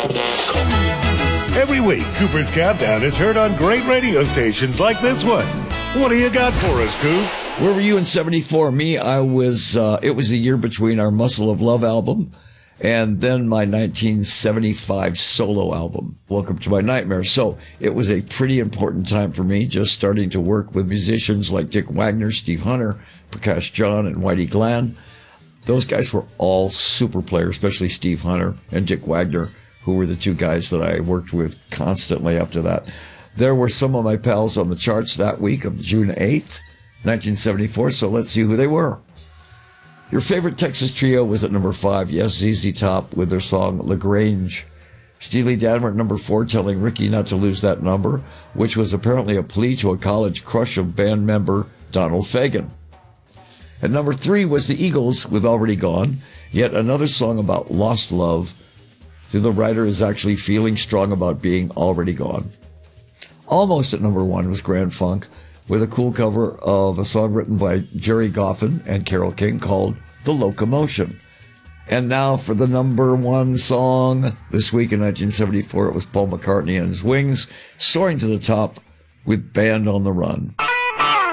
Every week, Cooper's Countdown is heard on great radio stations like this one. What do you got for us, Coop? Where were you in 74? Me, I was, it was a year between our Muscle of Love album and then my 1975 solo album, Welcome to My Nightmare. So it was a pretty important time for me, just starting to work with musicians like Dick Wagner, Steve Hunter, Prakash John, and Whitey Glenn. Those guys were all super players, especially Steve Hunter and Dick Wagner, who were the two guys that I worked with constantly up to that. There were some of my pals on the charts that week of June 8th, 1974, so let's see who they were. Your favorite Texas trio was at number 5, yes, ZZ Top, with their song LaGrange. Steely Dan were at number 4, telling Ricky not to lose that number, which was apparently a plea to a college crush of band member Donald Fagen. At number 3 was the Eagles with Already Gone, yet another song about lost love. So the writer is actually feeling strong about being already gone. Almost at number 1 was Grand Funk, with a cool cover of a song written by Jerry Goffin and Carole King called The Locomotion. And now for the number 1 song this week in 1974, it was Paul McCartney and his Wings, soaring to the top with Band on the Run.